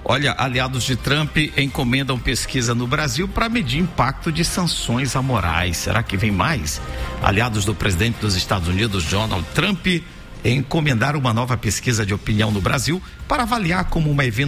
Olha, aliados de Trump encomendam pesquisa no Brasil para medir impacto de sanções amorais. Será que vem mais? Aliados do presidente dos Estados Unidos, Donald Trump, encomendaram uma nova pesquisa de opinião no Brasil para avaliar como uma eventual